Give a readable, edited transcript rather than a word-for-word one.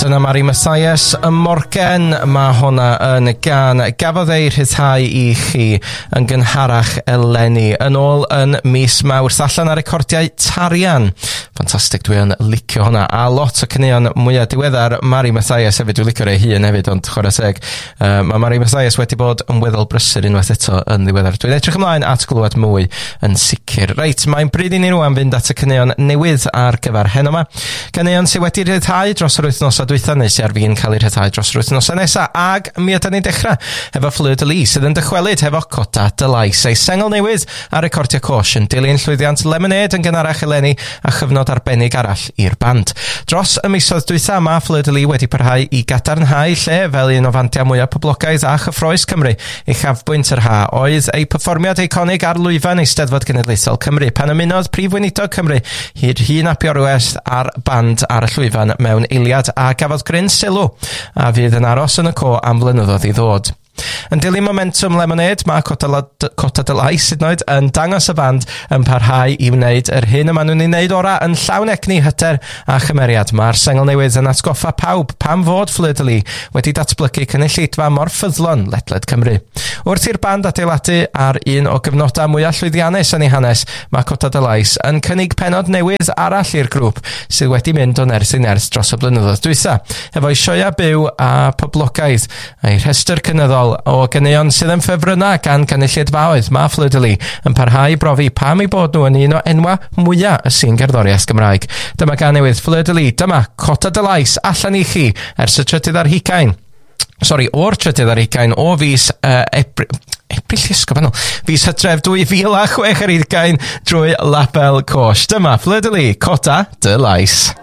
Dyna Mari Mathias y Morgan, mae hwnna yn gan gafodd ei rhyddhau i chi yn gynharach eleni yn ôl yn mis Mawrth allan ar recordiau tarian. Ffantastig, dwi'n licio hwnna a lot o caneuon mwyaf diweddar Mari Mathias hefyd, dwi'n licio'r ei hun hefyd, ond chwarae teg mae Mari Mathias wedi bod yn weddol brysur unwaith eto yn ddiweddar. Dwi'n edrych ymlaen at glywed mwy yn sicr. Reit, mae'n bryd i ni rwan fynd at y caneuon newydd ar gyfer heno yma. Caneuon sydd wedi rhyddhau dros yr wythnosa dwytha neu sydd ar fin cael ei rhyddhau dros yr wythnosa nesa, ag mi ydan ni'n dechrau efo Fleur de Lis sydd yn dychwelyd hefo Cota dy Lais, ei sengl newydd a recordio Caution, dilyn llwyddiant Lemonade yn gynharach eleni a chyfnod arbennig arall i'r band. Dros y misoedd dwytha mae Fleur de Lis wedi parhau i gadarnhau lle fel un o fandia mwyaf poblogaidd a chyffroes Cymru. Ei chafbwynt yr ha oedd ei perfformiad eiconig ar lwyfan Eisteddfod Genedlaethol Cymru pan ymunodd Prif Weinidog Cymru hyd hun apiorwest ar band ar y llwyfan mewn eiliad a gafodd gryn sylw a fydd yn aros yn y co am flynyddoedd i ddod. Yn dilyn momentum Lemonade, mae Cota dy Lais hyd yn oed yn dangos y band yn parhau i wneud yr hyn yma nhw'n ei wneud ora yn llawn egni, hyder a chymeriad. Mae'r sengl newydd yn atgoffa pawb pam fod Fleur de Lis wedi datblygu cynulleidfa mor ffyddlon ledled Cymru. Wrth i'r band adeiladu ar un o gyfnodau mwyaf llwyddiannus yn ei hanes, mae Cota dy Lais yn cynnig pennod newydd arall i'r grŵp sydd wedi mynd o nerth i nerth dros y blynyddoedd dwytha, efo'i sioia byw a poblogaidd a'i rhestr cynyddol o ganeuon sydd yn ffefrynna gan gynulleidfaoedd. Mae Fleur de Lis yn parhau i brofi pam ei bod nhw yn un o enwa mwyaf y sîn gerddoriaeth Gymraeg. Dyma gan newydd Fleur de Lis, dyma Cota dy Lais allan i chi ers y trydydd ar hugain. O'r trydydd ar hugain o fis fis Hydref 2006 ar hugain drwy label Cosh. Dyma Fleur de Lis, Cota dy Lais.